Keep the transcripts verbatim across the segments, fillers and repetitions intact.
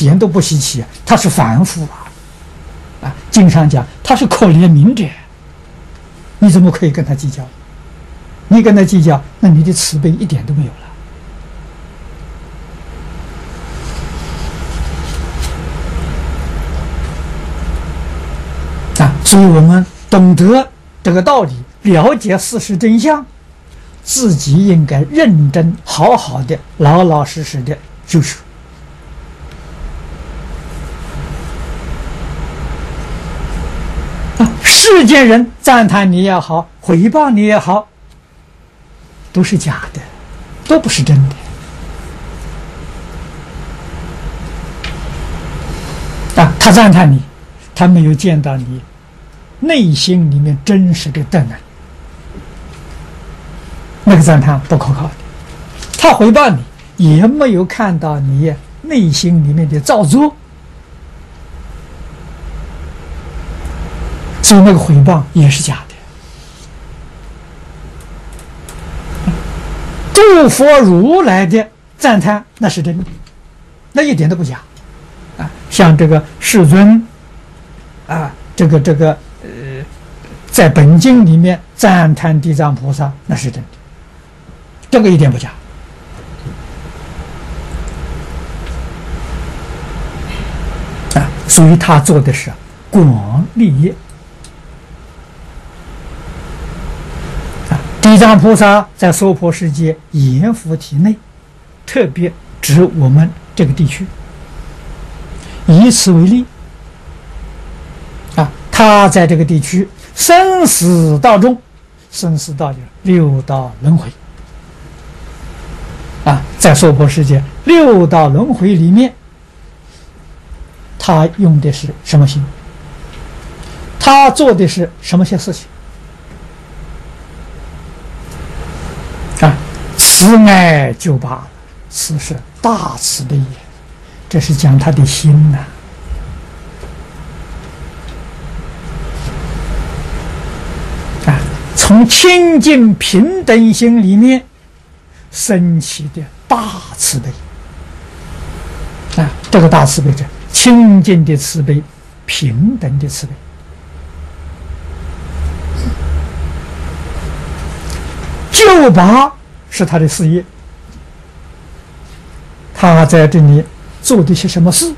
点都不稀奇，他是凡夫啊！啊，经上讲他是可怜悯者，你怎么可以跟他计较？你跟他计较，那你的慈悲一点都没有了啊！所以我们懂得这个道理，了解事实真相，自己应该认真、好好的、老老实实的修持。啊，世间人赞叹你也好，回报你也好，都是假的，都不是真的。啊，他赞叹你，他没有见到你内心里面真实的德能，那个赞叹不可靠的。他回报你，也没有看到你内心里面的造作，所以那个回报也是假的。诸佛如来的赞叹那是真的，那一点都不假啊！像这个世尊啊，这个这个呃，在本经里面赞叹地藏菩萨，那是真的，这个一点不假。啊，所以他做的是广利业。啊，地藏菩萨在娑婆世界阎浮提内，特别指我们这个地区。以此为例，啊，他在这个地区生死道中，生死道就是六道轮回，啊，在娑婆世界六道轮回里面，他用的是什么心？他做的是什么些事情？啊，慈爱就罢了，慈是大慈悲也。这是讲他的心呐、啊，啊，从清净平等心里面升起的大慈悲，啊，这个大慈悲是清净的慈悲，平等的慈悲。救拔是他的事业，他在这里做的是什么事？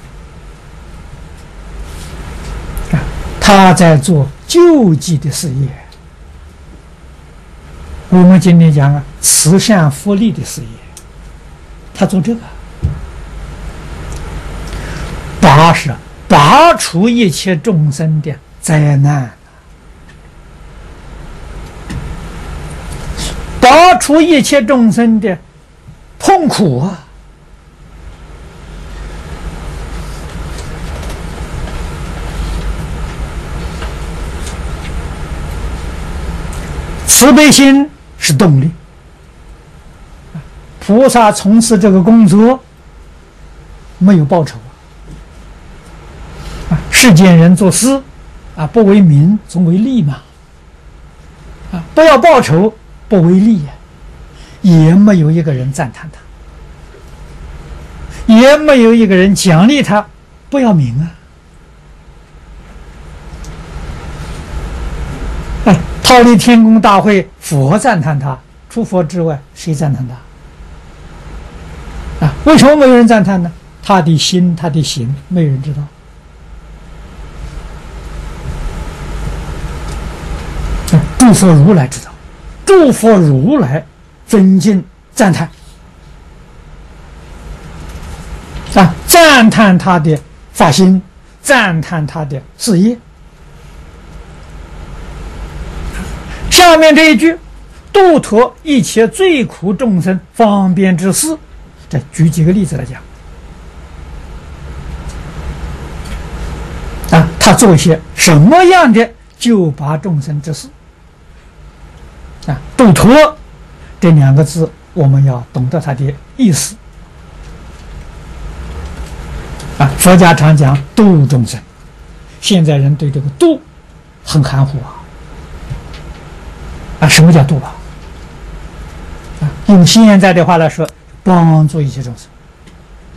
啊，他在做救济的事业。我们今天讲啊，慈善福利的事业，他做这个，拔是拔除一切众生的灾难，拔除一切众生的痛苦啊！慈悲心是动力，菩萨从事这个工作没有报酬啊！世间人做事啊，不为民，总为利嘛！啊，不要报酬，不为利呀、啊，也没有一个人赞叹他，也没有一个人奖励他，不要名啊！哎，忉利天宫大会，佛赞叹他，除佛之外，谁赞叹他？啊，为什么没有人赞叹呢？他的心，他的行，没有人知道。诸佛如来知道，诸佛如来尊敬赞叹，啊，赞叹他的发心，赞叹他的事业。下面这一句，度脱一切罪苦众生方便之事，这举几个例子来讲。啊，他做一些什么样的救拔众生之事？啊，度脱这两个字，我们要懂得它的意思。啊，佛家常讲度众生，现在人对这个度很含糊啊。啊，什么叫度啊？啊，用现在的话来说，帮助一切众生。